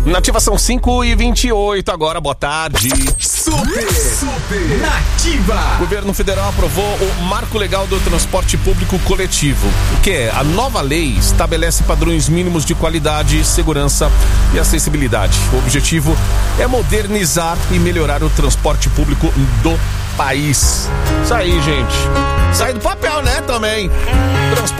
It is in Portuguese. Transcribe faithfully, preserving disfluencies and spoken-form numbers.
Nativa são cinco e vinte e oito agora, boa tarde. Super, super Nativa. O governo federal aprovou o Marco Legal do Transporte Público Coletivo, que é a nova lei estabelece padrões mínimos de qualidade, segurança e acessibilidade. O objetivo é modernizar e melhorar o transporte público do país. Isso aí, gente. Sai do papel, né, também. Transporte